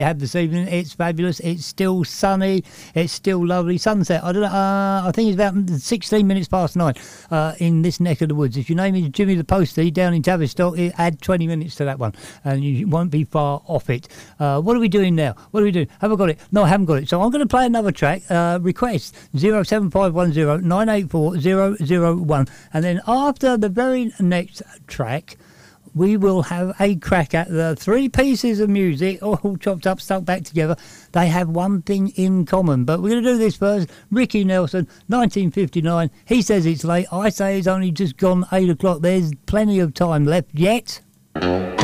have this evening. It's fabulous. It's still sunny. It's still lovely. Sunset. I don't know. I think it's about 16 minutes past 9 in this neck of the woods. If your name is Jimmy the Postie down in Tavistock, add 20 minutes to that one, and you won't be far off it. What are we doing now? What are we doing? Have I got it? No, I haven't got it. So I'm going to play another track. Request 07510 984 001, and then after the very next track, we will have a crack at the three pieces of music, all chopped up, stuck back together. They have one thing in common. But we're going to do this first. Ricky Nelson, 1959. He says it's late. I say it's only just gone 8 o'clock. There's plenty of time left yet.